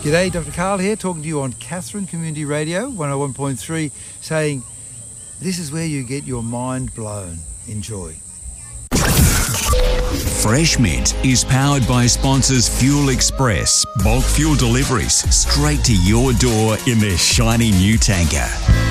G'day, Dr. Karl here, talking to you on Katherine Community Radio, 101.3, saying this is where you get your mind blown. Enjoy. Fresh Mint is powered by sponsors Fuel Express, bulk fuel deliveries straight to your door in their shiny new tanker.